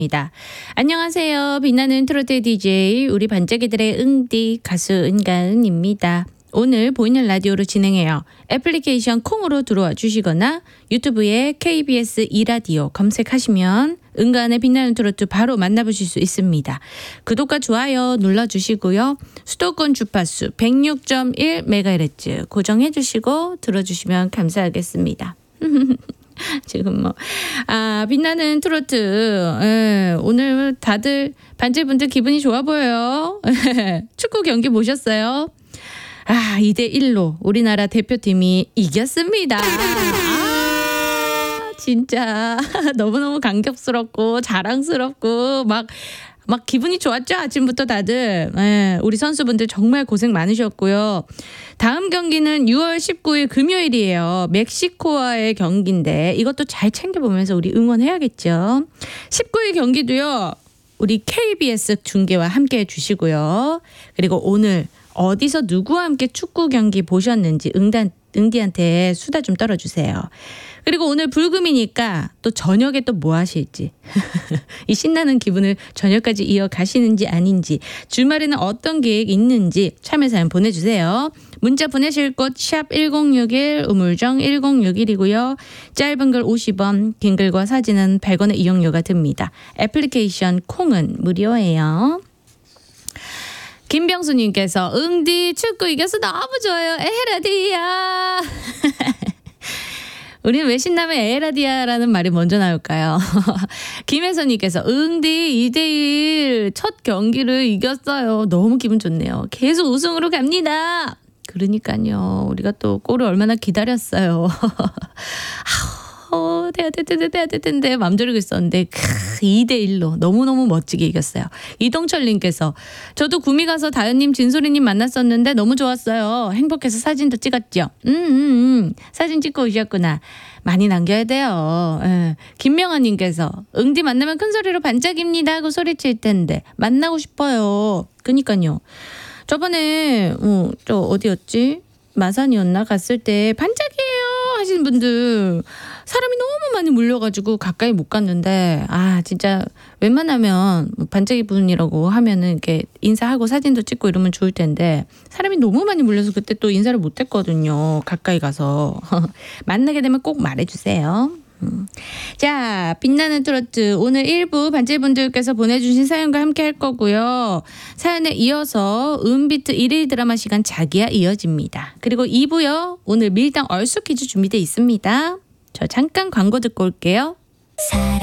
입니다. 안녕하세요. 빛나는 트로트 DJ 우리 반짝이들의 응디 가수 은가은입니다. 오늘 보이는 라디오로 진행해요. 애플리케이션 콩으로 들어와 주시거나 유튜브에 KBS 2라디오 검색하시면 은가은의 빛나는 트로트 바로 만나보실 수 있습니다. 구독과 좋아요 눌러주시고요. 수도권 주파수 106.1MHz 고정해 주시고 들어주시면 감사하겠습니다. 지금 빛나는 트로트. 오늘 다들 반짝이분들 기분이 좋아 보여요. 축구 경기 보셨어요? 2대1로 우리나라 대표팀이 이겼습니다. 진짜 너무너무 감격스럽고 자랑스럽고 막 기분이 좋았죠. 아침부터 다들. 우리 선수분들 정말 고생 많으셨고요. 다음 경기는 6월 19일 금요일이에요. 멕시코와의 경기인데 이것도 잘 챙겨보면서 우리 응원해야겠죠. 19일 경기도요. 우리 KBS 중계와 함께 해주시고요. 그리고 오늘 어디서 누구와 함께 축구 경기 보셨는지 응디한테 수다 좀 떨어주세요. 그리고 오늘 불금이니까 또 저녁에 또 뭐 하실지 이 신나는 기분을 저녁까지 이어가시는지 아닌지 주말에는 어떤 계획 있는지 참여 사연 보내주세요. 문자 보내실 곳 샵 1061 우물정 1061이고요. 짧은 글 50원 긴 글과 사진은 100원의 이용료가 듭니다. 애플리케이션 콩은 무료예요. 김병수님께서 응디 축구 이겨서 너무 좋아요. 에헤라디야. 우리는 왜 신나면 에헤라디야라는 말이 먼저 나올까요? 김혜선님께서 응디 2대1 첫 경기를 이겼어요. 너무 기분 좋네요. 계속 우승으로 갑니다. 그러니까요. 우리가 또 골을 얼마나 기다렸어요. 돼야 될 텐데 맘 졸이고 있었는데 2대1로 너무너무 멋지게 이겼어요. 이동철님께서 저도 구미 가서 다현님 진소리님 만났었는데 너무 좋았어요. 행복해서 사진도 찍었죠. 사진 찍고 오셨구나. 많이 남겨야 돼요. 김명아님께서 응디 만나면 큰 소리로 반짝입니다 하고 소리칠 텐데 만나고 싶어요. 그니까요. 저번에 저 어디였지? 마산이었나 갔을 때 반짝이에요 하시는 분들 사람이 너무 많이 몰려가지고 가까이 못 갔는데 진짜 웬만하면 반짝이 분이라고 하면은 이렇게 인사하고 사진도 찍고 이러면 좋을 텐데 사람이 너무 많이 몰려서 그때 또 인사를 못 했거든요. 가까이 가서 만나게 되면 꼭 말해주세요. 자, 빛나는 트로트 오늘 1부 반짝이분들께서 보내주신 사연과 함께 할 거고요. 사연에 이어서 음비트 1일 드라마 시간 자기야 이어집니다. 그리고 2부요. 오늘 밀당 얼쑤 퀴즈 준비되어 있습니다. 저 잠깐 광고 듣고 올게요.